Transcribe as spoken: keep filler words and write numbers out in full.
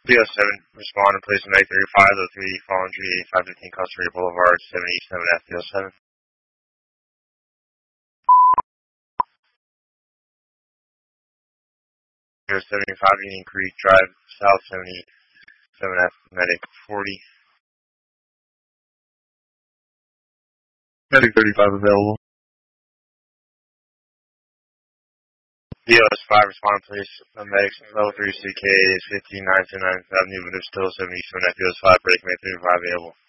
B O seven, respond and place a Mag thirty-five, oh three, Fallen Tree, eighty-five fifteen Costa Boulevard, seven eighty-seven F B O seven. B O seventy-five, Union Creek Drive, South seventy-seven F, Medic forty. Medic thirty-five available. B O five, respond please. Medic level three C K is fifteen nine two nine Avenue, but there's still seventy-seven F B O five, break Mag thirty-five available.